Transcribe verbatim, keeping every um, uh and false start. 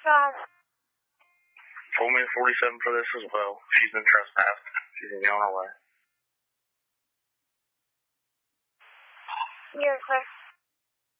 wrong? Four minute forty-seven for this as well. She's been trespassed. She's on her way. You're clear.